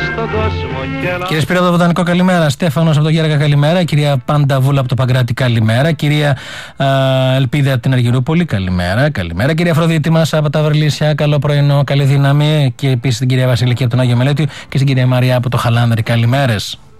στον κόσμο και Κύριε Σπύρο από το Βοτανικό, καλημέρα. Στέφανος από το Γέρακα, καλημέρα. Κυρία Πανταβούλα από το Παγκράτη, καλημέρα. Κυρία Ελπίδα από την Αργυρούπολη, καλημέρα. Καλημέρα. Κυρία Αφροδίτη μας από τα Βερλίσια, καλό πρωινό, καλή δύναμη. Και επίσης την κυρία Βασιλική από τον Άγιο Μελέτιο και στην κυρία Μαρία από το Χαλάνδρη, καλημέρες.